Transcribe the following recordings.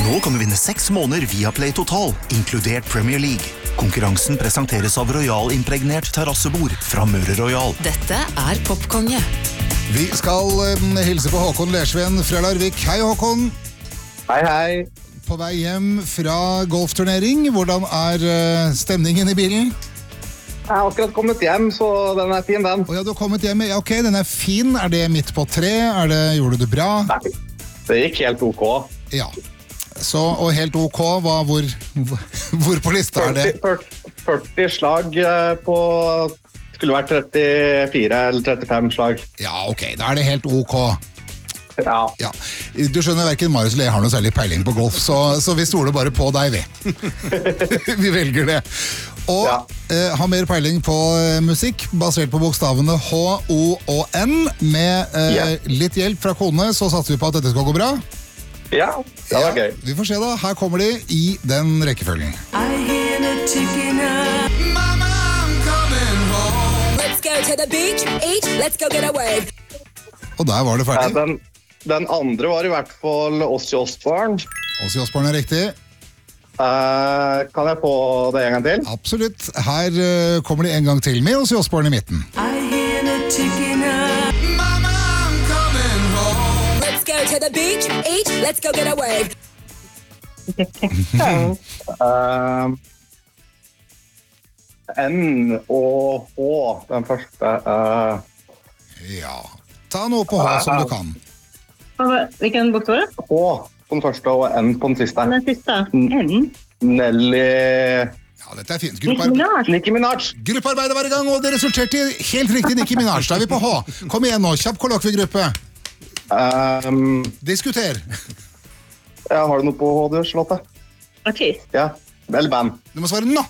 Nå kan du vinne 6 måneder via Play Total, inkludert Premier League. Konkurransen presenteres av Royal impregnert terrassebord fra Møre Royal. Dette Popkonge. Vi skal hilse på Håkon Lersven fra Larvik. Hei Håkon. Hei. På vei hjem fra golfturnering, hvordan stemningen i bilen? Jeg har akkurat kommet hjem, så den fin, den. Ja, du har kommet hjem. Ja, ok, den fin. Det midt på 3? Gjorde du det bra? Nei, det gikk helt ok. Ja. Så, og helt ok, hvor på lista det? 40 slag på, skulle vært 34 eller 35 slag. Ja, ok, da det helt ok. Ja. Du skjønner, hverken Marius eller jeg har noe særlig peiling på golf, så vi stoler bare på deg, vi. Vi velger det. Og har mer peiling på musikk, basert på bokstavene H, O og N. Med litt hjelp fra kone, så satser vi på at dette skal gå bra. Ja, det var gøy. Vi får se da, her kommer de i den rekkefølgen. I hear the ticking up. Mama, I'm coming home. Let's go to the beach, eat, let's go get a wave. Og der var det ferdig. Den andre var i hvert fall Ozzy Osbourne. Ozzy Osbourne riktig. Kan jeg få det en gang til? Absolutt. Her kommer de en gang til med Ozzy Osbourne i midten. I hear the ticking up. Mama, I'm coming home. Let's go to the beach, eat, let's go get a wave. N og H, den første. Ja, ta noe på H som du kan. Hvilken bokstav? H på den første og N på den siste. Den siste. N. Nelly... Ja, dette fint. Nicki Minaj. Gruppearbeidet var i gang, og det resulterte i helt riktig Nicki Minaj. Da vi på H. Kom igjen nå, kjapp kollokviegruppe. Diskuter. Ja, har du noe på H, du, Charlotte? Artist. Ja, eller band. Du må svare nå.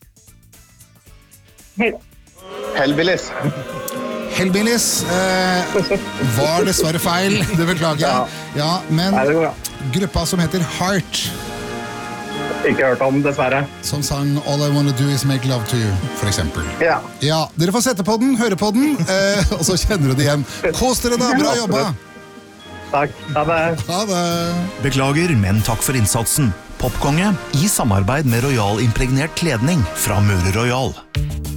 Hellbillies. Hellbillies var dessverre feil, det beklager jeg. Ja, men gruppa som heter Heart. Ikke hørt om, dessverre. Som sang All I Wanna Do Is Make Love To You, for eksempel. Ja, dere får sette på den, høre på den, og så kjenner du det igjen. Kos dere da, bra jobba. Takk, ha det. Ha det. Beklager, men takk for innsatsen. Popkonge i samarbeid med Royal impregnert kledning fra Møre Royal.